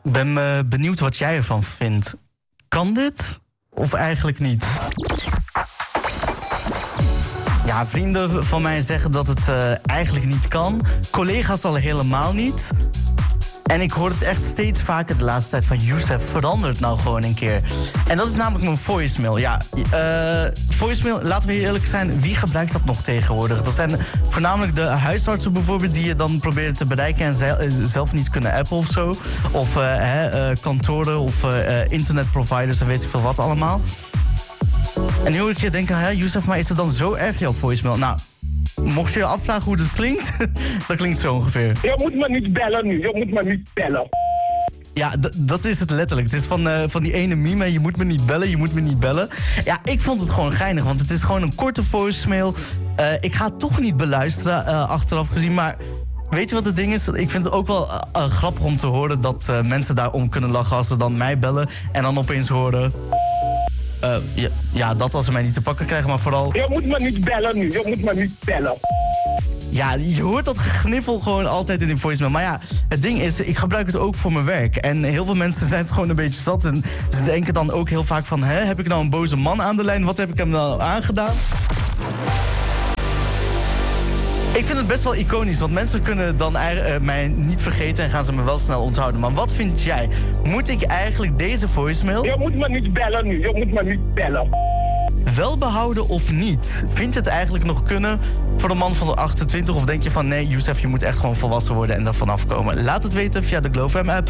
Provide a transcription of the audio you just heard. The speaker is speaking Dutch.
Ik ben benieuwd wat jij ervan vindt. Kan dit? Of eigenlijk niet? Ja, vrienden van mij zeggen dat het eigenlijk niet kan. Collega's al helemaal niet. En ik hoor het echt steeds vaker de laatste tijd van... Youssef, verandert nou gewoon een keer. En dat is namelijk mijn voicemail. Ja, voicemail, laten we hier eerlijk zijn... wie gebruikt dat nog tegenwoordig? Dat zijn voornamelijk de huisartsen bijvoorbeeld... die je dan proberen te bereiken en zelf niet kunnen appen of zo. Of kantoren of internetproviders en weet ik veel wat allemaal. En nu hoor ik je denken, Youssef, maar is het dan zo erg jouw voicemail? Nou, mocht je je afvragen hoe dat klinkt, dat klinkt zo ongeveer. Je moet me niet bellen nu, je moet me niet bellen. Ja, dat is het letterlijk. Het is van die ene meme, je moet me niet bellen, je moet me niet bellen. Ja, ik vond het gewoon geinig, want het is gewoon een korte voicemail. Ik ga het toch niet beluisteren, achteraf gezien, maar... Weet je wat het ding is? Ik vind het ook wel grappig om te horen dat mensen daarom kunnen lachen als ze dan mij bellen en dan opeens horen... dat als ze mij niet te pakken krijgen, maar vooral... Je moet me niet bellen nu, je moet me niet bellen. Ja, je hoort dat gegniffel gewoon altijd in die voicemail. Maar ja, het ding is, ik gebruik het ook voor mijn werk. En heel veel mensen zijn het gewoon een beetje zat. En ze denken dan ook heel vaak van... heb ik nou een boze man aan de lijn? Wat heb ik hem nou aangedaan? Ik vind het best wel iconisch, want mensen kunnen dan mij niet vergeten... en gaan ze me wel snel onthouden. Maar wat vind jij? Moet ik eigenlijk deze voicemail... Je moet me niet bellen nu, je moet me niet bellen. Wel behouden of niet? Vind je het eigenlijk nog kunnen voor een man van de 28? Of denk je van nee, Youssef, je moet echt gewoon volwassen worden en er vanaf komen? Laat het weten via de GloFam app.